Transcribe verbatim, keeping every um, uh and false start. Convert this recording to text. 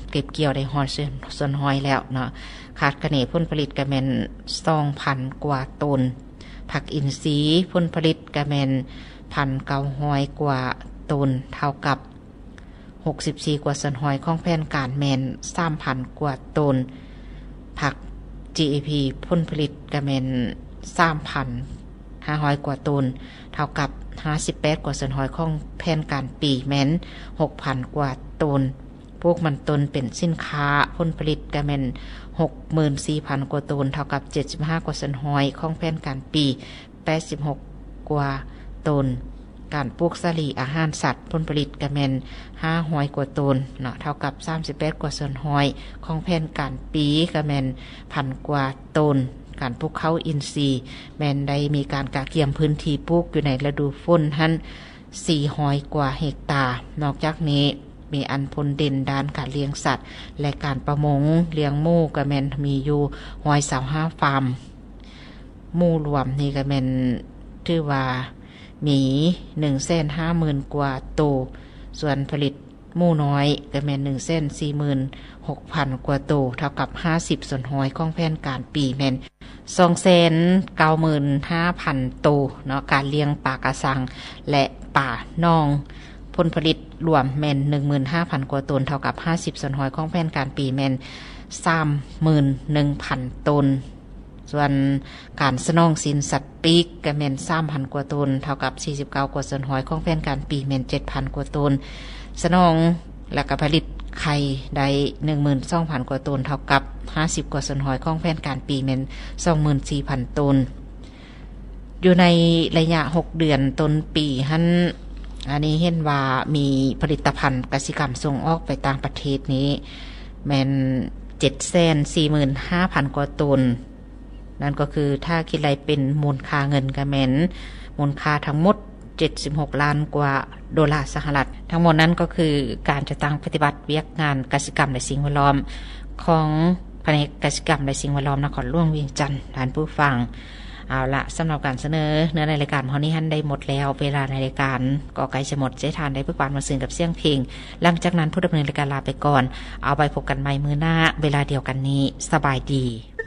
เก็บเกี่ยวได้ฮอดส่วนหอยแล้วเนาะคาดคะเนผลผลิตก็แม่น สองพัน กว่าตันผักอินทรีย์ผลผลิตก็แม่น หนึ่งพันเก้าร้อย กว่าตันเท่ากับหกสิบสี่กว่าส่วนหอยของแผนการแม่น สามพัน กว่าตันผัก จี เอ พี ผลผลิตก็แม่น สามพันห้าร้อย กว่าตันเท่ากับห้าสิบแปดกว่าส่วนหอยของแผนการปีแม้น หกพัน กว่าตันพวกมันตนเป็นสินค้าผลผลิตก็แม่น หกหมื่นสี่พัน กว่าตันเท่ากับเจ็ดสิบห้ากว่าส่วนหอยของแผนการปีแปดสิบหกกว่าตันการปลูกสาลีอาหารสัตว์ผลผลิตก็แม่นห้าร้อยกว่าตันเนาะเท่ากับสามสิบแปดกว่าส่วนหอยของแผนการปีก็แม่น หนึ่งพัน กว่าตันการปลูกข้าวอินทรีย์แม้นได้มีการกะเกียมพื้นที่ปลูกอยู่ในฤดูฝนหั่นสี่ร้อยกว่าเฮกตาร์นอกจากนี้มีอันพลเด่นด้านการเลี้ยงสัตว์และการประมงเลี้ยงหมูก็แม่นมีอยู่หนึ่งร้อยยี่สิบห้าฟาร์มหมู่รวมนี่ก็แม่นถือว่ามี หนึ่งแสนห้าหมื่น กว่าตัวส่วนผลิตหมู่น้อยก็แม่น หนึ่งแสนสี่หมื่นหกพัน กว่าตัวเท่ากับห้าสิบส่วนหอยของแผนการปีแม่น สองแสนเก้าหมื่นห้าพัน ตัวเนาะการเลี้ยงปลากระสังและป่านองผลผลิตรวมแม่น หนึ่งหมื่นห้าพัน กว่าตันเท่ากับห้าสิบส่วนหอยของแผนการปีแม่น สามหมื่นหนึ่งพัน ตันส่วนการสนองสินสัตว์ปีกก็แม่น สามพัน กว่าตันเท่ากับสี่สิบเก้ากว่าส่วนหอยของแผนการปีแม่น เจ็ดพัน กว่าตันสนองและก็ผลิตไข่ได้ หนึ่งหมื่นสองพัน กว่าตันเท่ากับห้าสิบกว่าส่วนหอยของแผนการปีแม่น สองหมื่นสี่พัน ตันอยู่ในระยะหกเดือนต้นปีหั่นอันนี้เห็นว่ามีผลิตภัณฑ์กสิกรรมส่งออกไปต่างประเทศนี้แม่น เจ็ดแสนสี่หมื่นห้าพัน กว่าตันนั่นก็คือถ้าคิดไรเป็นมูลค่าเงินก็แม่นมูลค่าทั้งหมดเจ็ดสิบหกล้านกว่าดอลลาร์สหรัฐทั้งหมดนั้นก็คือการจะตั้งปฏิบัติเวียกงานกสิกรรมและสิ่งแวดล้อมของแผนกกสิกรรมและสิ่งแวดล้อมนครหลวงเวียงจันทน์ท่านผู้ฟังเอาละสำหรับการเสนอเนื้อในรายการของนี้ท่านได้หมดแล้วเวลาในรายการก็ใกล้จะหมดเจ๊ทานได้เพื่อความมาซึ้งกับเสียงเพลงหลังจากนั้นผู้ดำเนินรายการลาไปก่อนเอาไปพบกันใหม่มื้อหน้าเวลาเดียวกันนี้สบายดี